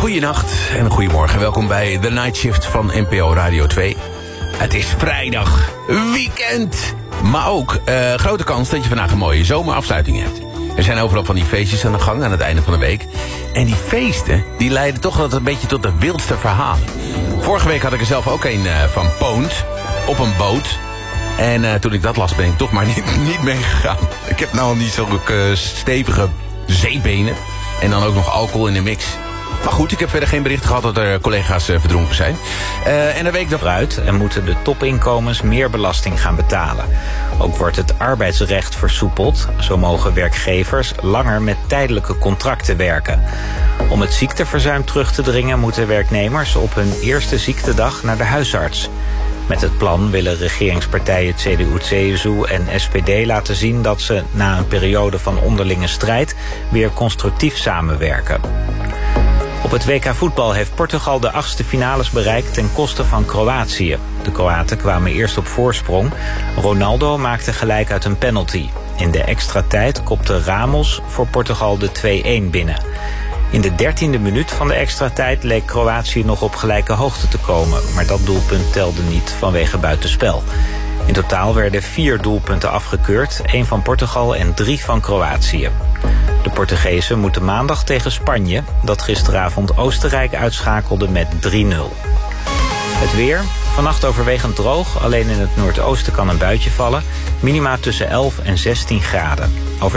Goeienacht en een goedemorgen. Welkom bij The Night Shift van NPO Radio 2. Het is vrijdag, weekend. Maar ook grote kans dat je vandaag een mooie zomerafsluiting hebt. Er zijn overal van die feestjes aan de gang aan het einde van de week. En die feesten, die leiden toch altijd een beetje tot de wildste verhalen. Vorige week had ik er zelf ook een van Poont op een boot. En toen ik dat las ben ik toch maar niet meegegaan. Ik heb nou al niet zo'n stevige zeebenen. En dan ook nog alcohol in de mix. Maar goed, ik heb verder geen bericht gehad dat er collega's verdronken zijn. En de week uit en moeten de topinkomens meer belasting gaan betalen. Ook wordt het arbeidsrecht versoepeld. Zo mogen werkgevers langer met tijdelijke contracten werken. Om het ziekteverzuim terug te dringen moeten werknemers op hun eerste ziektedag naar de huisarts. Met het plan willen regeringspartijen CDU-CSU en SPD laten zien dat ze na een periode van onderlinge strijd weer constructief samenwerken. Op het WK voetbal heeft Portugal de 8e finales bereikt ten koste van Kroatië. De Kroaten kwamen eerst op voorsprong. Ronaldo maakte gelijk uit een penalty. In de extra tijd kopte Ramos voor Portugal de 2-1 binnen. In de 13e minuut van de extra tijd leek Kroatië nog op gelijke hoogte te komen, maar dat doelpunt telde niet vanwege buitenspel. In totaal werden 4 doelpunten afgekeurd, 1 van Portugal en 3 van Kroatië. De Portugezen moeten maandag tegen Spanje, dat gisteravond Oostenrijk uitschakelde met 3-0. Het weer, vannacht overwegend droog, alleen in het noordoosten kan een buitje vallen. Minima tussen 11 en 16 graden. Overdag